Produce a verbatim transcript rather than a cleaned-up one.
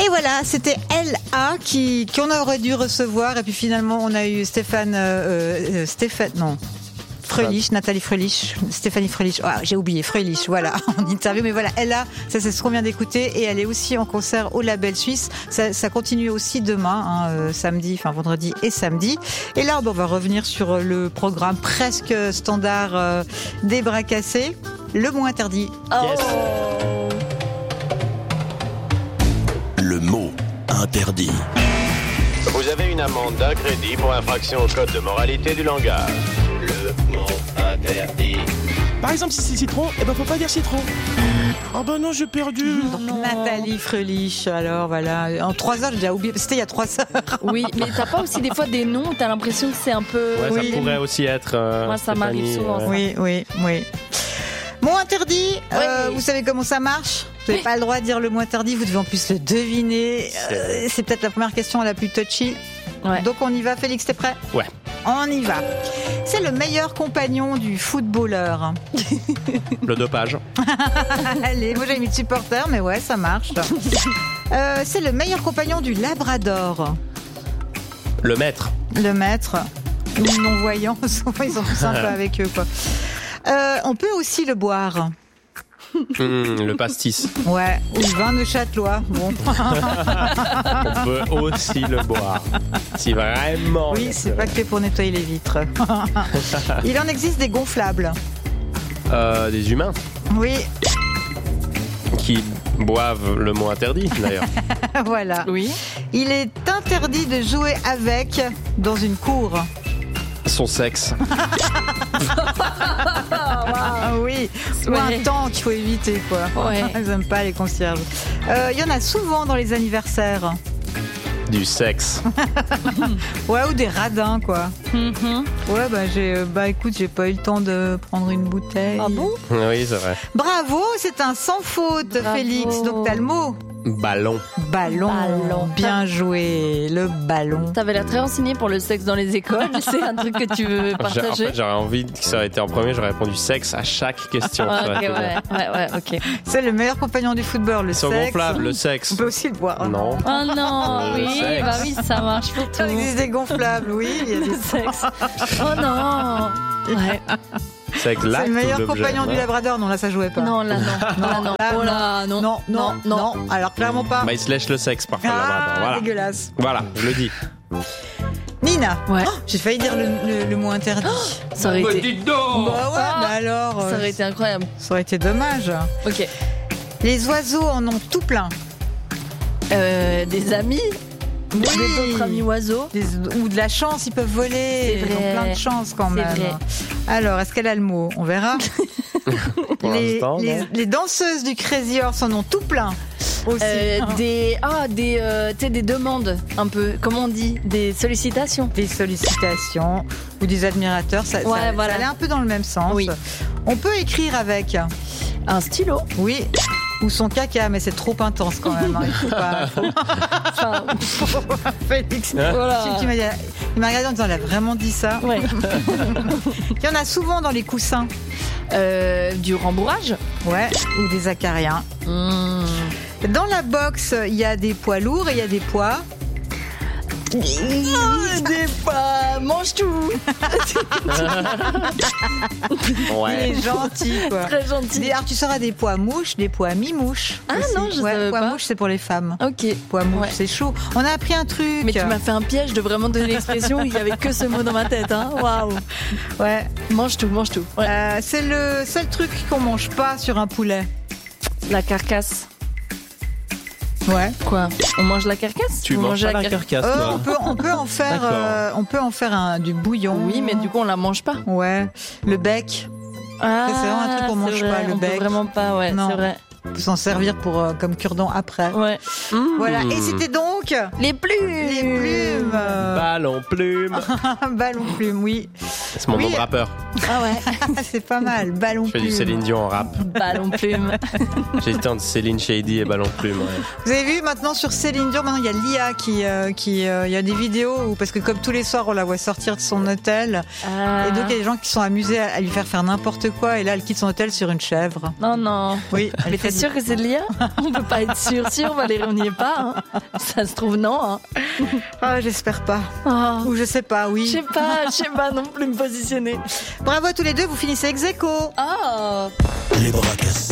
Et voilà, c'était L A qui qu'on aurait dû recevoir et puis finalement on a eu Stéphane euh, euh, Stéphane non Fröhlich, Nathalie Fröhlich, Stéphanie Fröhlich, oh, j'ai oublié Fröhlich, voilà, en interview, mais voilà, elle a, ça c'est ce qu'on vient d'écouter, et elle est aussi en concert au Label Suisse, ça, ça continue aussi demain, hein, euh, samedi, enfin vendredi et samedi, et là on va revenir sur le programme presque standard euh, des bras cassés, le mot interdit. Oh. Yes. Le mot interdit. Vous avez une amende d'un crédit pour infraction au code de moralité du langage. Le mot interdit. Par exemple, si c'est citron, eh ben faut pas dire citron. Oh ben non, j'ai perdu. Donc Nathalie Fröhlich, alors voilà, en trois heures j'ai déjà oublié, c'était il y a trois heures. Oui, mais t'as pas aussi des fois des noms, t'as l'impression que c'est un peu... Ouais, Oui. ça pourrait aussi être. Euh, Moi, ça m'arrive Stéphanie, souvent, euh, ça. Oui, oui, oui. Mot interdit, euh, Oui. vous savez comment ça marche? Vous n'avez pas le droit de dire le mot interdit, vous devez en plus le deviner. C'est Euh, c'est peut-être la première question la plus touchy. Ouais. Donc on y va, Félix, t'es prêt? Ouais. On y va. C'est le meilleur compagnon du footballeur. Le dopage. Allez, moi j'ai mis de supporter, mais ouais, ça marche. Euh, c'est le meilleur compagnon du labrador. Le maître. Le maître. Les non-voyants, souvent ils sont plus sympas avec eux, quoi. Euh, on peut aussi le boire. Mmh, le pastis. Ouais, ou le vin de châtelois. Bon. On peut aussi le boire. Si vraiment. Oui, c'est pas que fait pour nettoyer les vitres. Il en existe des gonflables. Euh, des humains Oui, qui boivent le mot interdit, d'ailleurs. voilà. Oui. Il est interdit de jouer avec dans une cour. Son sexe. Ah oui, ou Ouais. un tank qu'il faut éviter, quoi. Ouais. Ils aiment pas les concierges. Euh, Il y en a souvent dans les anniversaires. Du sexe. Ouais, ou des radins, quoi. Mhm. Ouais, bah, j'ai, euh, bah écoute, j'ai pas eu le temps de prendre une bouteille. Ah bon? Oui, c'est vrai. Bravo, c'est un sans faute, Bravo. Félix. Donc t'as le mot. Ballon. Ballon. Ballon. Bien joué, le ballon. T'avais l'air très renseigné pour le sexe dans les écoles. C'est un truc que tu veux J'ai- En partager? fait, j'aurais envie que ça aurait été en premier, j'aurais répondu sexe à chaque question. Ah, Ça aurait ok, été ouais, bien. ouais, ouais, ok. C'est le meilleur compagnon du football, le Son sexe. gonflable, le sexe. On peut aussi le boire. Non. Oh non, Le oui, sexe. bah oui, ça marche pour tout. Il existe des gonflables, oui. il y a des- Le sexe. Oh non. Ouais. Sexe, C'est l'acte le meilleur ou l'objet. compagnon du labrador. Non, là, ça jouait pas. Non, là, non. Là, non. là, Oh là, non. Non, non, non. Alors, clairement pas. Bah, il se lèche le sexe parfois. le Ah, labrador. Voilà. dégueulasse. Voilà, je le dis. Nina. Ouais. Oh, j'ai failli dire le, le- le mot interdit. Ça aurait été, bah ouais, Ah. bah alors. ça euh, aurait été incroyable. ça aurait été dommage. Ok. Les oiseaux en ont tout plein. Euh, des amis, Oui. d'autres amis oiseaux. Des- ou de la chance, ils peuvent voler. C'est Ils ont vrai. plein de chance quand C'est même. vrai. Alors, est-ce qu'elle a le mot? On verra. Pour les, l'instant, les, non. les danseuses du Crazy Horse en ont tout plein aussi. Euh, des ah des euh, tu sais, des demandes un peu, comment on dit, des sollicitations. Des sollicitations ou des admirateurs, ça, Ouais, ça, voilà. ça allait un peu dans le même sens. Oui. On peut écrire avec, Un stylo. oui, ou son caca, mais c'est trop intense quand même. hein. Il faut pas- faut- Enfin, Félix, voilà. tu- tu m'as dit- il m'a regardé en disant, elle a vraiment dit ça. Ouais. Il y en a souvent dans les coussins, Euh, du rembourrage. ouais, ou des acariens. Mmh. Dans la boxe, il y a des poids lourds et il y a des poids. Des pas, mange tout. Il Ouais. est gentil, quoi. Très gentil. Des- Alors, tu sauras des poids mouches, des poids mi-mouches. Ah aussi. non, je ouais, savais poids pas. mouches, c'est pour les femmes. Ok. Poids mouches, Ouais. c'est chaud. On a appris un truc. Mais tu m'as fait un piège de vraiment donner l'expression où il y avait que ce mot dans ma tête, hein. Waouh. Ouais. Mange tout, mange tout. Ouais. Euh, c'est le seul truc qu'on mange pas sur un poulet. La carcasse. Ouais. Quoi? On mange la carcasse? Tu Vous manges mangez pas la carcasse, Euh, toi. on peut, on peut en faire, D'accord. euh, on peut en faire un, du bouillon. Oui, mais du coup on la mange pas. Ouais. Le bec. Ah, c'est vraiment un truc qu'on c'est mange vrai, pas, le on peut bec. vraiment pas, ouais, Non. c'est vrai. On peut s'en servir pour, euh, comme cure-dent après. Ouais. Voilà. Mmh. Et c'était donc Les plumes. les plumes. euh, Ballon, plume. Ballon plume, oui. C'est mon Oui. nom de rappeur. Ah ouais. C'est pas mal. Ballon Je fais du plume. Céline Dion en rap. Ballon plume. J'hésitais entre Céline Shady et Ballon Plume. Ouais. Vous avez vu maintenant sur Céline Dion, maintenant il y a l'I A qui, euh, qui, euh, il y a des vidéos où, parce que comme tous les soirs on la voit sortir de son hôtel, Ah. et donc il y a des gens qui sont amusés à, à lui faire faire n'importe quoi, et là elle quitte son hôtel sur une chèvre. Non, non. Oui. Mais t'es sûr que c'est de l'I A? On peut pas être sûr, sûr, Valérie, on n'y est pas. Hein. Ça se trouve, non. Hein. Ah, j'espère pas. Oh. Ou je sais pas, Je oui. sais pas, je sais pas non plus me positionner. Bravo à tous les deux, vous finissez ex aequo. Oh. Les bras cassés.